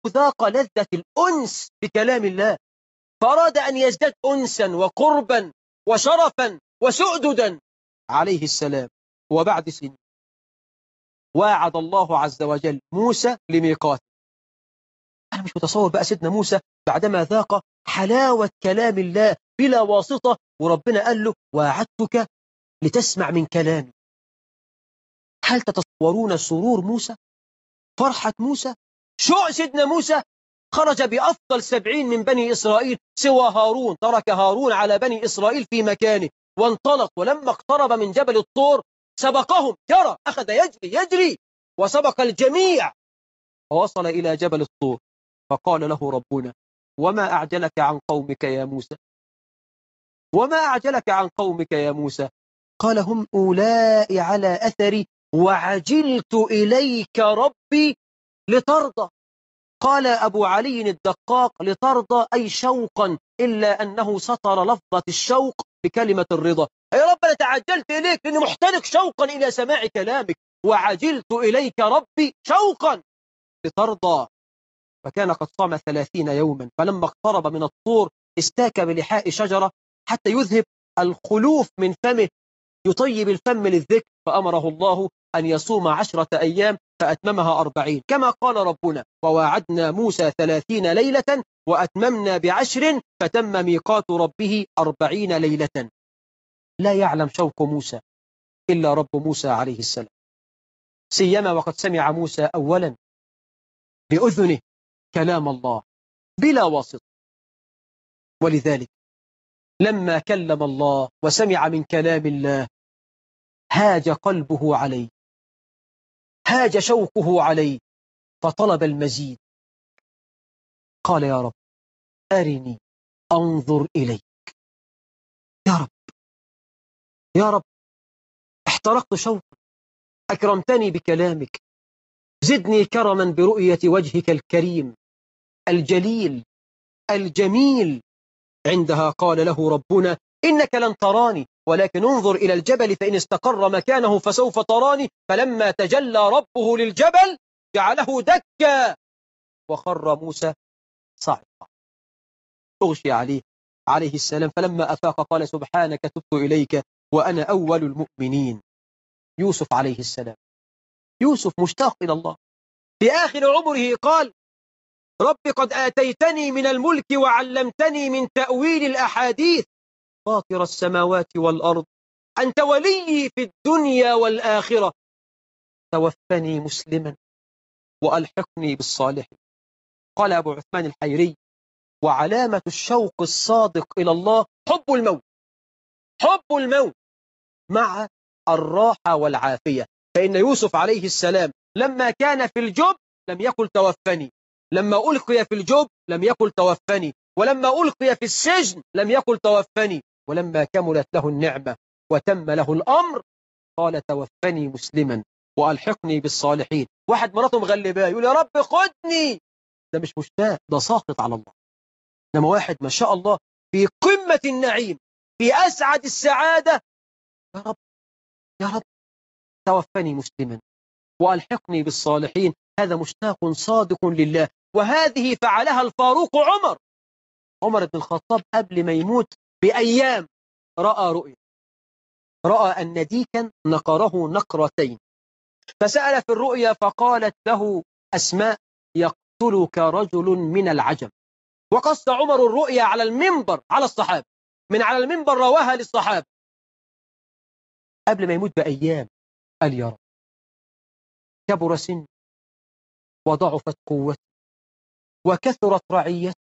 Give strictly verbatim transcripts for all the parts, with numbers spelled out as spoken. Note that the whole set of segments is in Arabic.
ذاق لذة الأنس بكلام الله، فأراد أن يزداد أنسا وقربا وشرفا وسؤددا عليه السلام. وبعد سنين واعد الله عز وجل موسى لميقات. أنا مش متصور بقى سيدنا موسى بعدما ذاق حلاوة كلام الله بلا واسطة، وربنا قال له واعدتك لتسمع من كلامي. هل تتصورون سرور موسى، فرحة موسى، شوق سيدنا موسى؟ خرج بأفضل سبعين من بني إسرائيل سوى هارون، ترك هارون على بني إسرائيل في مكانه وانطلق. ولما اقترب من جبل الطور سبقهم، جرى، أخذ يجري يجري وسبق الجميع ووصل إلى جبل الطور. فقال له ربنا وما أعجلك عن قومك يا موسى؟ وما أعجلك عن قومك يا موسى؟ قال هم أولاء على أثري وعجلت إليك ربي لترضى. قال أبو علي الدقاق لترضى أي شوقا، إلا أنه سطر لفظة الشوق بكلمة الرضا. أي رب أنا تعجلت إليك لأني محترق شوقا إلى سماع كلامك، وعجلت إليك ربي شوقا لترضى. فكان قد صام ثلاثين يوما، فلما اقترب من الطور استاك بلحاء شجرة حتى يذهب الخلوف من فمه، يطيب الفم للذكر. فأمره الله أن يصوم عشرة أيام فأتممها أربعين، كما قال ربنا وواعدنا موسى ثلاثين ليلة وأتممنا بعشر فتم ميقات ربه أربعين ليلة. لا يعلم شوق موسى إلا رب موسى عليه السلام، سيما وقد سمع موسى أولا بأذنه كلام الله بلا واسطة. ولذلك لما كلم الله وسمع من كلام الله هاج قلبه عليه، هاج شوقه عليه، فطلب المزيد. قال يا رب أرني أنظر إليك. يا رب يا رب احترقت شوقا، أكرمتني بكلامك، زدني كرما برؤية وجهك الكريم الجليل الجميل. عندها قال له ربنا إنك لن تراني ولكن انظر إلى الجبل فإن استقر مكانه فسوف تراني. فلما تجلى ربه للجبل جعله دكا وخر موسى صعقا، أغشي عليه عليه السلام. فلما أفاق قال سبحانك تبت إليك وأنا أول المؤمنين. يوسف عليه السلام، يوسف مشتاق إلى الله. في آخر عمره قال رب قد آتيتني من الملك وعلمتني من تأويل الأحاديث فاطر السماوات والأرض أنت ولي في الدنيا والآخرة توفني مسلما وألحقني بالصالحين. قال أبو عثمان الحيري وعلامة الشوق الصادق إلى الله حب الموت، حب الموت مع الراحة والعافية. فإن يوسف عليه السلام لما كان في الجب لم يقل توفني، لما ألقي في الجب لم يقل توفني، ولما ألقي في السجن لم يقل توفني، ولما كملت له النعمة وتم له الأمر قال توفني مسلما وألحقني بالصالحين. واحد مراته مغلباه يقول يا رب خدني، ده مش مشتاق، ده ساقط على الله. لما واحد ما شاء الله في قمة النعيم في أسعد السعادة يا رب يا رب توفني مسلما وألحقني بالصالحين، هذا مشتاق صادق لله. وهذه فعلها الفاروق عمر عمر بن الخطاب قبل ما يموت بأيام رأى رؤيا، رأى أن ديكا نقره نقرتين، فسأل في الرؤيا فقالت له أسماء يقتلك رجل من العجم. وقص عمر الرؤيا على المنبر على الصحابة، من على المنبر رواها للصحابة قبل ما يموت بأيام. قال يا رب كبر سني وضعفت قوتي وكثرت رعيتي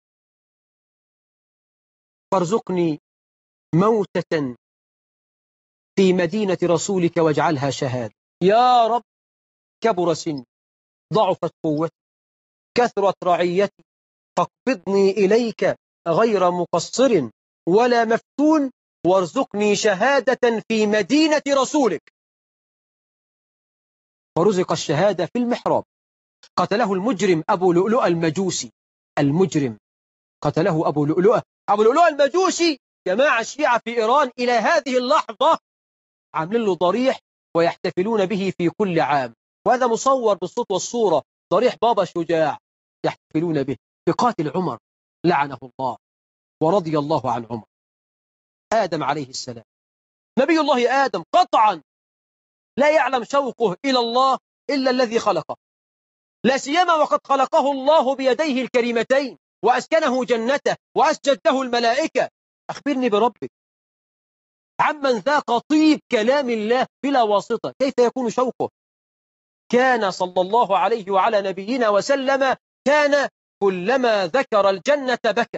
فارزقني موتة في مدينة رسولك واجعلها شهادة. يا رب كبر سني ضعفت قوتي كثرت رعيتي فاقبضني إليك غير مقصر ولا مفتون وارزقني شهادة في مدينة رسولك. فرزق الشهادة في المحراب. قتله المجرم أبو لؤلؤة المجوسي، المجرم قتله أبو لؤلؤة أبو لؤلؤة المجوسي. جماعة الشيعة في إيران إلى هذه اللحظة عاملين له ضريح ويحتفلون به في كل عام، وهذا مصور بالصوت والصورة، ضريح بابا شجاع. يحتفلون به بقاتل عمر لعنه الله ورضي الله عن عمر. آدم عليه السلام، نبي الله آدم قطعا لا يعلم شوقه إلى الله إلا الذي خلقه، لا سيما وقد خلقه الله بيديه الكريمتين وأسكنه جنته وأسجد له الملائكة. أخبرني بربك عمن ذاق طيب كلام الله بلا واسطة، كيف يكون شوقه؟ كان صلى الله عليه وعلى نبينا وسلم كان كلما ذكر الجنة بكى،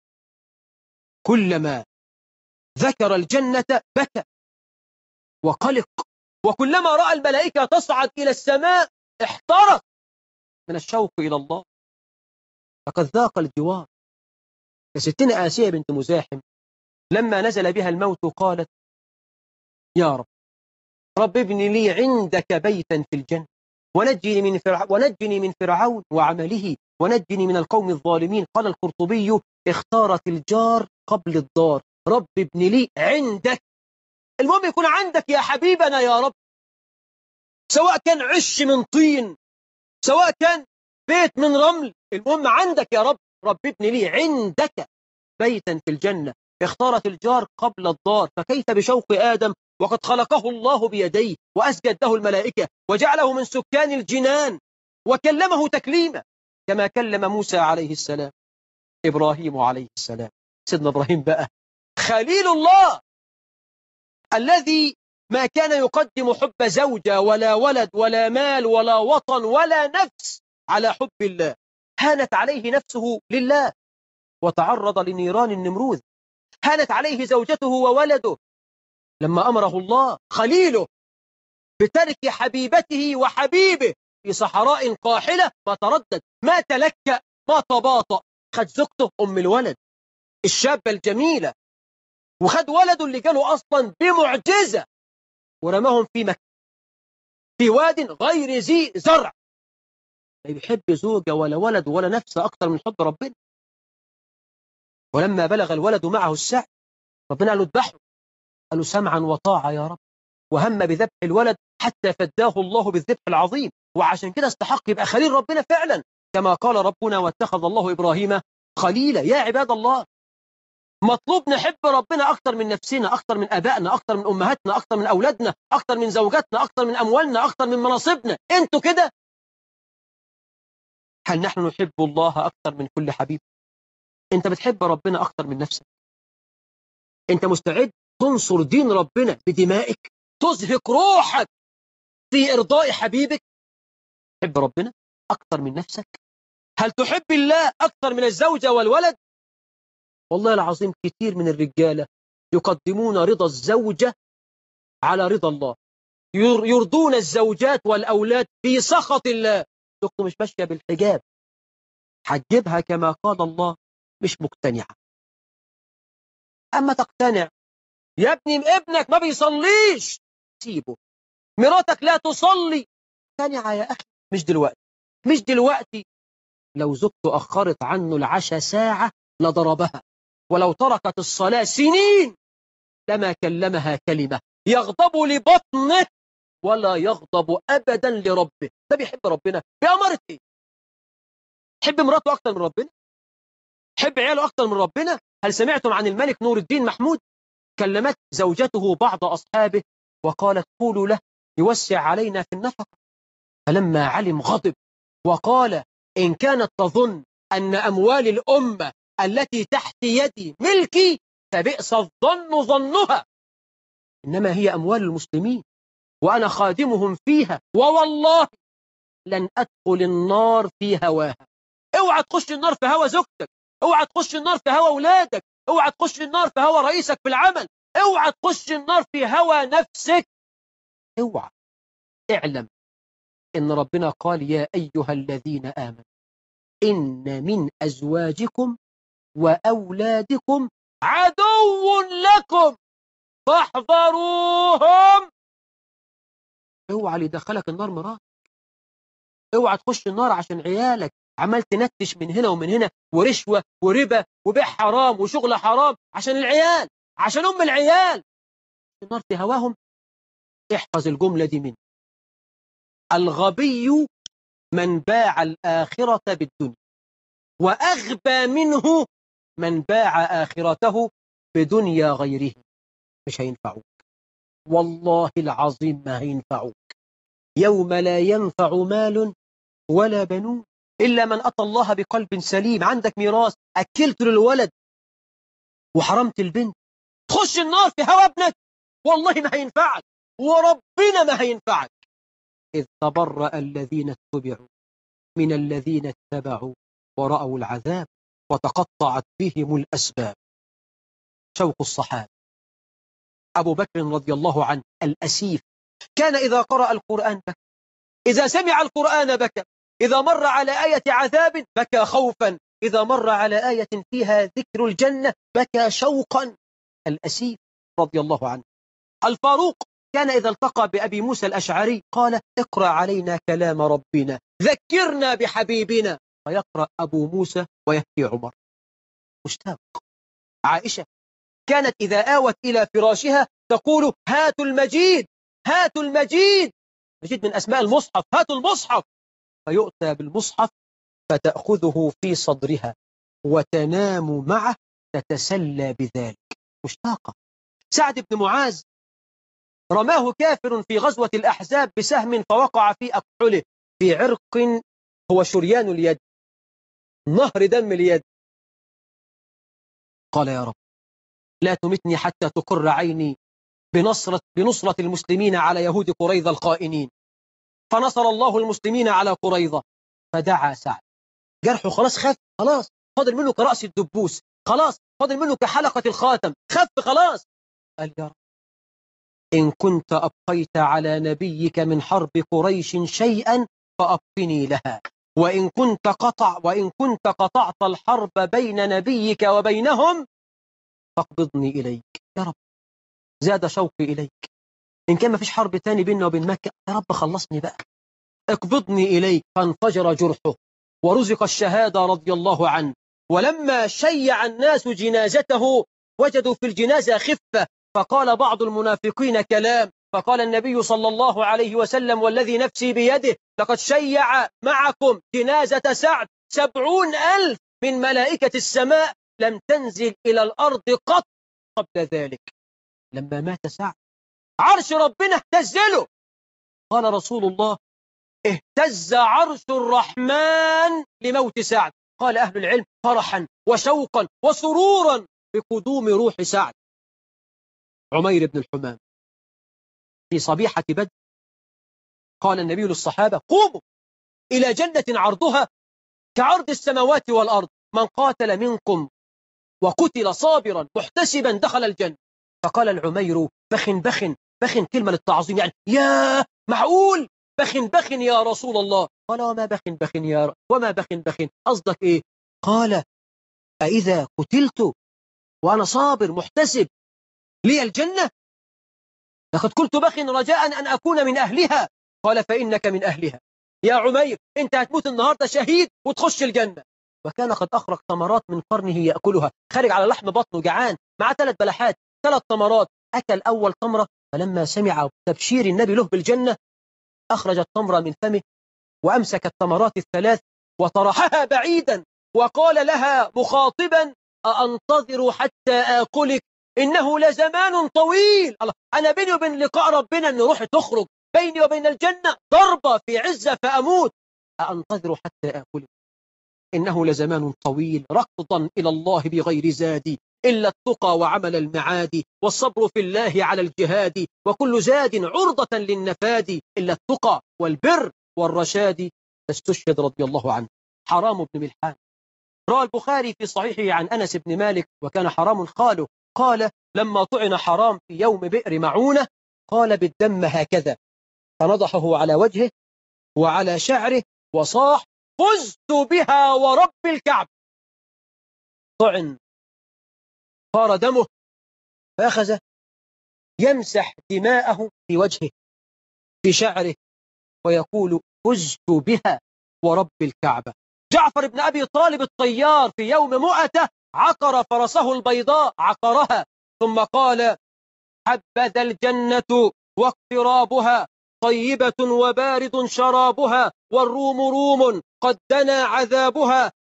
كلما ذكر الجنة بكى وقلق، وكلما رأى الملائكة تصعد إلى السماء احترق من الشوق إلى الله. فقد ذاق الجوار. ستنا آسيا بنت مزاحم لما نزل بها الموت قالت يا رب رب ابن لي عندك بيتا في الجنة ونجني من فرع ونجني من فرعون وعمله ونجني من القوم الظالمين. قال القرطبي اختارت الجار قبل الدار. رب ابن لي عندك، المهم يكون عندك يا حبيبنا يا رب، سواء كان عش من طين سواء كان بيت من رمل، المهم عندك يا رب. رب ابن لي عندك بيتا في الجنة. اختارت الجار قبل الدار، فكيف بشوق آدم وقد خلقه الله بيديه وأسجد له الملائكة وجعله من سكان الجنان وكلمه تكليما كما كلم موسى عليه السلام، إبراهيم عليه السلام. سيدنا إبراهيم بقى خليل الله الذي ما كان يقدم حب زوجة ولا ولد ولا مال ولا وطن ولا نفس على حب الله. هانت عليه نفسه لله وتعرض لنيران النمروذ. هانت عليه زوجته وولده لما أمره الله خليله بترك حبيبته وحبيبه في صحراء قاحلة، ما تردد ما تلكأ ما تباطأ. خد زوجته أم الولد الشابة الجميلة، وخد ولده اللي جاله أصلا بمعجزة ورماهم في مكة في واد غير ذي زرع. لا يحب زوجة ولا ولد ولا نفس أكثر من حب ربنا. ولما بلغ الولد معه السعي ربنا قال له اذبحه، قال له سمعا وطاعة يا رب، وهم بذبح الولد حتى فداه الله بالذبح العظيم. وعشان كده استحق يبقى خليل ربنا فعلا كما قال ربنا واتخذ الله إبراهيم خليلا. يا عباد الله، مطلوب نحب ربنا أكثر من نفسنا، أكثر من أبائنا، أكثر من أمهاتنا، أكثر من أولادنا، أكثر من زوجاتنا، أكثر من أموالنا، أكثر من مناصبنا. أنتوا كده؟ هل نحن نحب الله أكثر من كل حبيب؟ أنت بتحب ربنا أكثر من نفسك؟ أنت مستعد تنصر دين ربنا بدمائك، تزهق روحك في إرضاء حبيبك؟ تحب ربنا أكثر من نفسك؟ هل تحب الله أكثر من الزوجة والولد؟ والله العظيم كثير من الرجالة يقدمون رضا الزوجة على رضا الله، يرضون الزوجات والأولاد في سخط الله. زوجته مش ماشية بالحجاب، حجبها كما قال الله، مش مقتنعة. أما تقتنع يا ابني ابنك ما بيصليش سيبه، مراتك لا تصلي، مقتنعة يا أخي، مش دلوقتي مش دلوقتي. لو زوجته أخرت عنه العشاء ساعة لضربها، ولو تركت الصلاة سنين لما كلمها كلمة. يغضب لبطنه ولا يغضب أبدا لربه. ده بيحب ربنا بأمارة إيه؟ حب مراته أكتر من ربنا؟ حب عياله أكتر من ربنا؟ هل سمعتم عن الملك نور الدين محمود؟ كلمت زوجته بعض أصحابه وقالت قولوا له يوسع علينا في النفقة. فلما علم غضب وقال إن كانت تظن أن أموال الأمة التي تحت يدي ملكي فبئس الظن ظنها، إنما هي أموال المسلمين وأنا خادمهم فيها، ووالله لن أدخل النار في هواها. اوعى تخش النار في هوا زوجتك، اوعى تخش النار في هوا أولادك، اوعى تخش النار في هوا رئيسك في العمل، اوعى تخش النار في هوا نفسك. اوعى. اعلم إن ربنا قال يا أيها الذين آمنوا إن من أزواجكم وأولادكم عدو لكم فاحذروهم. اوعى اللي دخلك النار مراتك، اوعى تخش النار عشان عيالك عمال تنتش من هنا ومن هنا ورشوة وربا وبيع حرام وشغل حرام عشان العيال، عشان أم العيال. النار في هواهم. احفظ الجملة دي مني. الغبي من باع الآخرة بالدنيا. وأغبى منه من باع آخرته بدنيا غيره. مش هينفعوك، والله العظيم ما هينفعوك. يوم لا ينفع مال ولا بنون إلا من أتى الله بقلب سليم. عندك ميراث أكلت للولد وحرمت البنت، تخش النار في هوى ابنك، والله ما هينفعك، وربنا ما هينفعك. إذ تبرأ الذين اتبعوا من الذين اتبعوا ورأوا العذاب وتقطعت بهم الأسباب. شوق الصحابة. أبو بكر رضي الله عنه الأسيف كان إذا قرأ القرآن بكى، إذا سمع القرآن بكى، إذا مر على آية عذاب بكى خوفا، إذا مر على آية فيها ذكر الجنة بكى شوقا. الأسيف رضي الله عنه. الفاروق كان إذا التقى بأبي موسى الأشعري قال اقرأ علينا كلام ربنا، ذكرنا بحبيبنا، فيقرأ أبو موسى ويبكي عمر. مشتاق. عائشة كانت إذا آوت إلى فراشها تقول هاتوا المجيد، هاتوا المجيد، مجيد من أسماء المصحف، هاتوا المصحف، فيؤتى بالمصحف فتأخذه في صدرها وتنام معه تتسلى بذلك. مشتاقة. سعد بن معاذ رماه كافر في غزوة الأحزاب بسهم فوقع في أكحله، في عرق هو شريان اليد، نهر دم اليد. قال يا رب لا تمتني حتى تقر عيني بنصرة, بنصرة المسلمين على يهود قريظة الخائنين. فنصر الله المسلمين على قريظة. فدعا سعد، جرحه خلاص خف، خلاص فاضل منه كرأس الدبوس، خلاص فاضل منه كحلقة الخاتم، خف خلاص. قال يا رب إن كنت أبقيت على نبيك من حرب قريش شيئا فأبقني لها، وإن كنت قطع وإن كنت قطعت الحرب بين نبيك وبينهم فاقبضني إليك. يا رب زاد شوقي إليك، إن كان ما فيش حرب تاني بيننا وبين مكة يا رب خلصني بقى، اقبضني إليك. فانفجر جرحه ورزق الشهادة رضي الله عنه. ولما شيع الناس جنازته وجدوا في الجنازة خفة، فقال بعض المنافقين كلام، فقال النبي صلى الله عليه وسلم والذي نفسي بيده لقد شيع معكم جنازة سعد سبعون ألف من ملائكة السماء لم تنزل إلى الأرض قط قبل ذلك. لما مات سعد عرش ربنا اهتزله. قال رسول الله اهتز عرش الرحمن لموت سعد. قال أهل العلم فرحا وشوقا وسرورا بقدوم روح سعد. عمير بن الحمام في صبيحة بدر قال النبي للصحابة قوموا إلى جنة عرضها كعرض السماوات والأرض، من قاتل منكم وقتل صابرا محتسبا دخل الجنة. فقال العمير بخ بخ بخ، كلمة للتعظيم يعني يا معقول بخ بخ يا رسول الله. قال وما بخ بخ يا وما بخ بخ قصدك إيه؟ قال أإذا قتلت وأنا صابر محتسب لي الجنة؟ لقد قلت بخ رجاء أن أكون من أهلها. قال فإنك من أهلها يا عمير، أنت هتموت النهاردة شهيد وتخش الجنة. وكان قد أخرق تمرات من قرنه يأكلها، خارج على لحم بطنه جعان، مع ثلاث بلحات ثلاث تمرات. أكل أول تمرة، فلما سمع تبشير النبي له بالجنة أخرج التمرة من فمه وأمسك التمرات الثلاث وطرحها بعيدا وقال لها مخاطبا أأنتظر حتى آكلك إنه لزمان طويل. الله، أنا بيني وبين لقاء ربنا أن روحي تخرج، بيني وبين الجنة ضربة في عزة فأموت، أأنتظر حتى آكلك إنه لزمان طويل. ركضا إلى الله بغير زاد إلا التقى وعمل المعاد، والصبر في الله على الجهاد، وكل زاد عرضة للنفاد إلا التقى والبر والرشاد. فاستشهد رضي الله عنه. حرام بن ملحان روى البخاري في صحيحه عن أنس بن مالك وكان حرام خاله قال لما طعن حرام في يوم بئر معونة قال بالدم هكذا، فنضحه على وجهه وعلى شعره وصاح فزت بها ورب الكعب. طعن صار دمه، فأخذ يمسح دماءه في وجهه في شعره ويقول فزت بها ورب الكعبة. جعفر بن أبي طالب الطيار في يوم مؤتة عقر فرسه البيضاء عقرها ثم قال حبذا الجنة واقترابها طيبة وبارد شرابها والروم روم قد دنا عذابها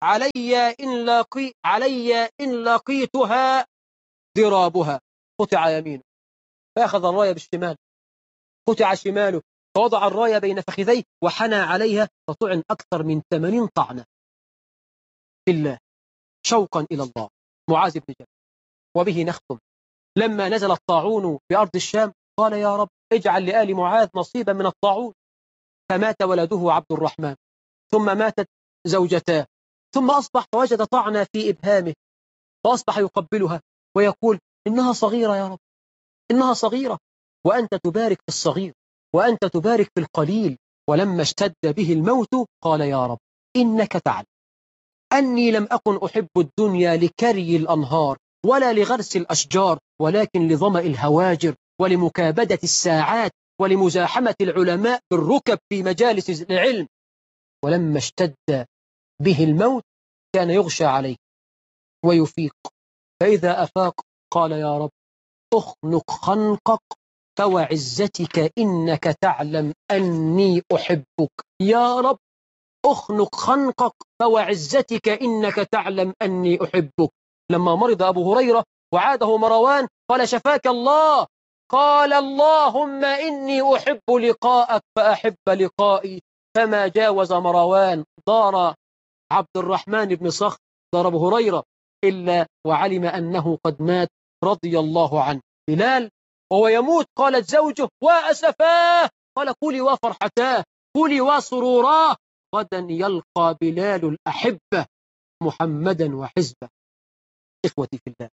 علي إن لقي علي إن لقيتها ضرابها. قطع يمينه فأخذ الراية بالشمال، قطع شماله فوضع الراية بين فخذيه وحنى عليها فطعن أكثر من ثمانين طعنة في الله شوقا إلى الله. معاذ بن جبل. وبه نختم. لما نزل الطاعون في أرض الشام قال يا رب اجعل لآل معاذ نصيبا من الطاعون، فمات ولده عبد الرحمن، ثم ماتت زوجتاه، ثم أصبح فوجد طعنة في إبهامه فأصبح يقبلها ويقول إنها صغيرة يا رب، إنها صغيرة، وأنت تبارك في الصغير وأنت تبارك في القليل. ولما اشتد به الموت قال يا رب إنك تعلم أني لم أكن أحب الدنيا لكري الأنهار ولا لغرس الأشجار، ولكن لظمأ الهواجر ولمكابدة الساعات ولمزاحمة العلماء بالركب في مجالس العلم. ولما اشتد به الموت كان يغشى عليه ويفيق، فإذا أفاق قال يا رب أخنق خنقك فوعزتك إنك تعلم أني أحبك. يا رب أخنق خنقك فوعزتك إنك تعلم أني أحبك. لما مرض أبو هريرة وعاده مروان قال شفاك الله، قال اللهم إني أحب لقاءك فأحب لقائي، فما جاوز مروان دار عبد الرحمن بن صخر دار أبو هريرة إلا وعلم أنه قد مات رضي الله عنه. بلال وهو يموت قالت زوجه وأسفاه، قال قولي وفرحتاه، قولي وسروراه، غدا يلقى بلال الأحبة محمدا وحزبه. إخوتي في الله،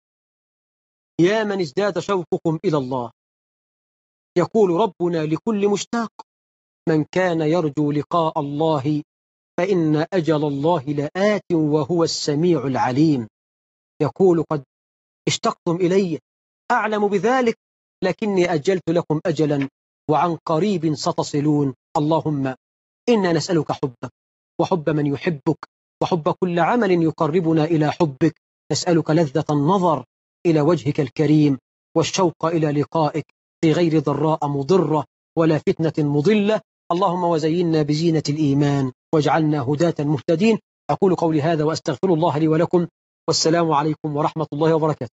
يا من ازداد شوقكم إلى الله، يقول ربنا لكل مشتاق من كان يرجو لقاء الله فإن أجل الله لآت وهو السميع العليم. يقول قد اشتقتم إلي أعلم بذلك، لكني أجلت لكم أجلا وعن قريب ستصلون. اللهم إنا نسألك حبك وحب من يحبك وحب كل عمل يقربنا إلى حبك. نسألك لذة النظر إلى وجهك الكريم والشوق إلى لقائك في غير ضراء مضرة ولا فتنة مضلة. اللهم وزينا بزينة الإيمان واجعلنا هداة مهتدين. أقول قولي هذا وأستغفر الله لي ولكم، والسلام عليكم ورحمة الله وبركاته.